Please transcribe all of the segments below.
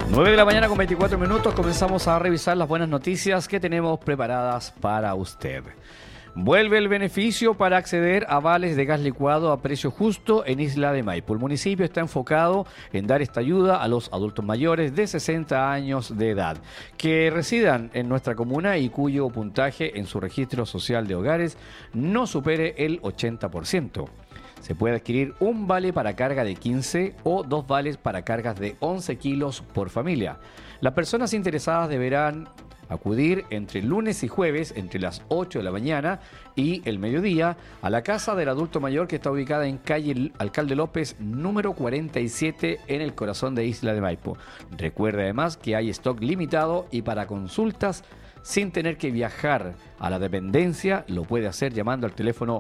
9 de la mañana con 24 minutos, comenzamos a revisar las buenas noticias que tenemos preparadas para usted. Vuelve el beneficio para acceder a vales de gas licuado a precio justo en Isla de Maipo. El municipio está enfocado en dar esta ayuda a los adultos mayores de 60 años de edad que residan en nuestra comuna y cuyo puntaje en su registro social de hogares no supere el 80%. Se puede adquirir un vale para carga de 15 o dos vales para cargas de 11 kilos por familia. Las personas interesadas deberán acudir entre lunes y jueves entre las 8 de la mañana y el mediodía a la casa del adulto mayor que está ubicada en calle Alcalde López número 47 en el corazón de Isla de Maipo. Recuerde además que hay stock limitado y para consultas sin tener que viajar a la dependencia, lo puede hacer llamando al teléfono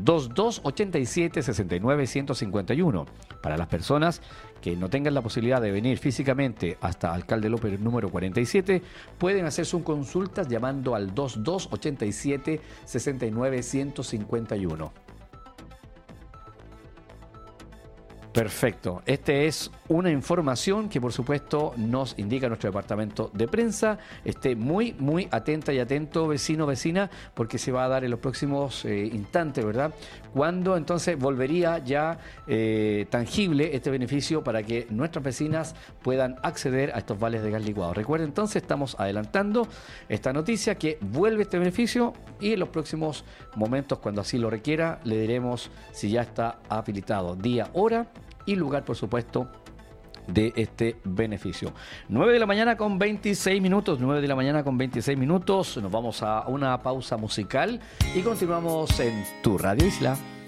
2287-69-151. Para las personas que no tengan la posibilidad de venir físicamente hasta Alcalde López número 47, pueden hacer sus consultas llamando al 2287-69-151. Perfecto. Esta es una información que por supuesto nos indica nuestro departamento de prensa. Esté muy atenta y atento, vecino, vecina, porque se va a dar en los próximos instantes, ¿verdad? Cuando entonces volvería ya tangible este beneficio para que nuestras vecinas puedan acceder a estos vales de gas licuado. Recuerden entonces, estamos adelantando esta noticia que vuelve este beneficio y en los próximos momentos, cuando así lo requiera, le diremos si ya está habilitado día, hora y lugar, por supuesto, de este beneficio. 9 de la mañana con 26 minutos, 9 de la mañana con 26 minutos. Nos vamos a una pausa musical y continuamos en Tu Radio Isla.